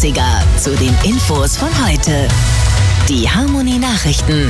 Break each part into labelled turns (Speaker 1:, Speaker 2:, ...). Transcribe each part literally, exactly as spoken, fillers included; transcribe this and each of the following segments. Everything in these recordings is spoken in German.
Speaker 1: dreißiger zu den Infos von heute. Die Harmony Nachrichten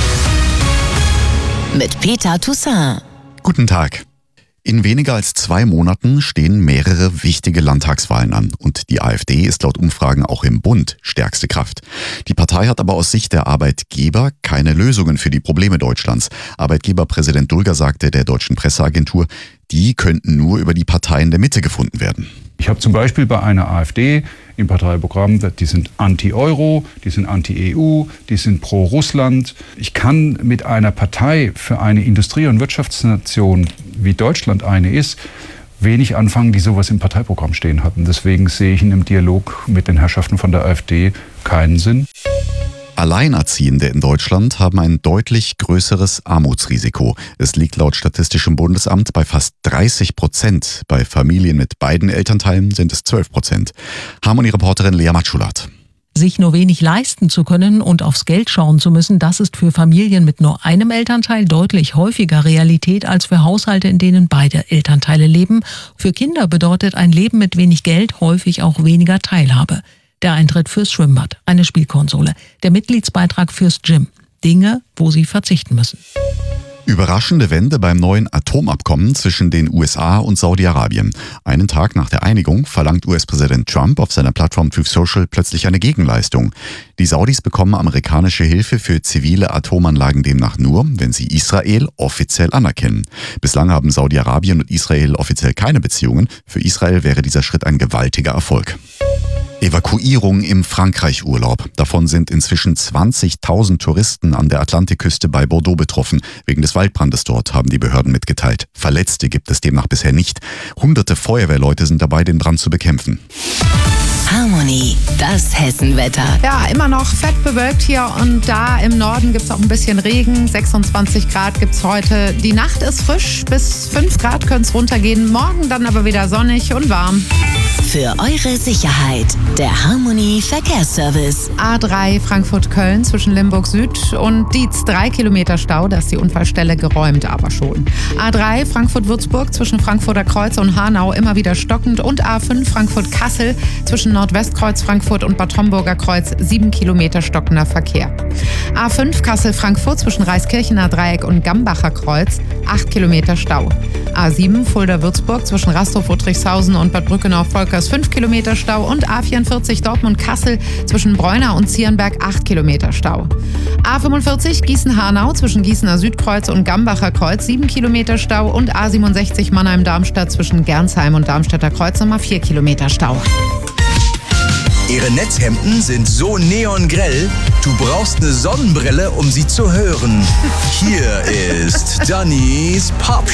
Speaker 1: mit Peter Toussaint.
Speaker 2: Guten Tag. In weniger als zwei Monaten stehen mehrere wichtige Landtagswahlen an und die AfD ist laut Umfragen auch im Bund stärkste Kraft. Die Partei hat aber aus Sicht der Arbeitgeber keine Lösungen für die Probleme Deutschlands. Arbeitgeberpräsident Dulger sagte der deutschen Presseagentur, die könnten nur über die Parteien der Mitte gefunden werden.
Speaker 3: Ich habe zum Beispiel bei einer AfD im Parteiprogramm, die sind anti-Euro, die sind anti-E U, die sind pro-Russland. Ich kann mit einer Partei für eine Industrie- und Wirtschaftsnation, wie Deutschland eine ist, wenig anfangen, die sowas im Parteiprogramm stehen hatten. Deswegen sehe ich in einem Dialog mit den Herrschaften von der AfD keinen Sinn.
Speaker 2: Alleinerziehende in Deutschland haben ein deutlich größeres Armutsrisiko. Es liegt laut Statistischem Bundesamt bei fast dreißig Prozent. Bei Familien mit beiden Elternteilen sind es zwölf Prozent. Harmony-Reporterin Lea Matschulat.
Speaker 4: Sich nur wenig leisten zu können und aufs Geld schauen zu müssen, das ist für Familien mit nur einem Elternteil deutlich häufiger Realität als für Haushalte, in denen beide Elternteile leben. Für Kinder bedeutet ein Leben mit wenig Geld häufig auch weniger Teilhabe. Der Eintritt fürs Schwimmbad, eine Spielkonsole, der Mitgliedsbeitrag fürs Gym. Dinge, wo sie verzichten müssen.
Speaker 2: Überraschende Wende beim neuen Atomabkommen zwischen den U S A und Saudi-Arabien. Einen Tag nach der Einigung verlangt U S-Präsident Trump auf seiner Plattform Truth Social plötzlich eine Gegenleistung. Die Saudis bekommen amerikanische Hilfe für zivile Atomanlagen demnach nur, wenn sie Israel offiziell anerkennen. Bislang haben Saudi-Arabien und Israel offiziell keine Beziehungen. Für Israel wäre dieser Schritt ein gewaltiger Erfolg. Evakuierung im Frankreich-Urlaub. Davon sind inzwischen zwanzigtausend Touristen an der Atlantikküste bei Bordeaux betroffen. Wegen des Waldbrandes dort, haben die Behörden mitgeteilt. Verletzte gibt es demnach bisher nicht. Hunderte Feuerwehrleute sind dabei, den Brand zu bekämpfen.
Speaker 1: Harmony, das Hessenwetter.
Speaker 5: Ja, immer noch fett bewölkt hier und da. Im Norden gibt es auch ein bisschen Regen. sechsundzwanzig Grad gibt es heute. Die Nacht ist frisch, bis fünf Grad könnte es runtergehen. Morgen dann aber wieder sonnig und warm.
Speaker 1: Für eure Sicherheit, der Harmony Verkehrsservice.
Speaker 5: A drei Frankfurt-Köln zwischen Limburg Süd und Dietz. Drei Kilometer Stau, da ist die Unfallstelle geräumt, aber schon. A drei Frankfurt-Würzburg zwischen Frankfurter Kreuz und Hanau immer wieder stockend. Und A fünf Frankfurt-Kassel zwischen Nordwestkreuz Frankfurt und Bad Homburger Kreuz. Sieben Kilometer stockender Verkehr. A fünf Kassel-Frankfurt zwischen Reiskirchener Dreieck und Gambacher Kreuz. Acht Kilometer Stau. A sieben Fulda-Würzburg zwischen Rasthof-Uttrichshausen und Bad Brückenau-Volkers. fünf Kilometer Stau. Und A vierundvierzig Dortmund-Kassel zwischen Bräuner und Zierenberg. acht Kilometer Stau. A fünfundvierzig Gießen-Hanau zwischen Gießener Südkreuz und Gambacher Kreuz. sieben Kilometer Stau. Und A siebenundsechzig Mannheim-Darmstadt zwischen Gernsheim und Darmstädter Kreuz nochmal vier Kilometer Stau.
Speaker 6: Ihre Netzhemden sind so neongrell, du brauchst eine Sonnenbrille, um sie zu hören. Hier ist Dannys Pop